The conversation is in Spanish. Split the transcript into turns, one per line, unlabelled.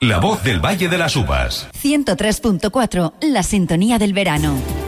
La voz del Valle de las Uvas.
103.4, la sintonía del verano.